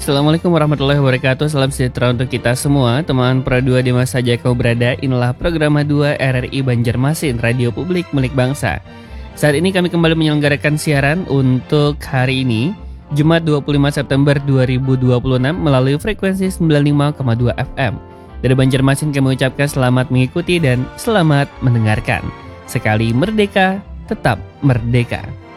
Assalamualaikum warahmatullahi wabarakatuh. Salam sejahtera untuk kita semua. Teman Pro 2 di mana saja kau berada, inilah program 2 RRI Banjarmasin, Radio Publik Milik Bangsa. Saat ini kami kembali menyelenggarakan siaran untuk hari ini, Jumat 25 September 2026 melalui frekuensi 95,2 FM. Dari Banjarmasin kami ucapkan selamat mengikuti dan selamat mendengarkan. Sekali merdeka, tetap merdeka.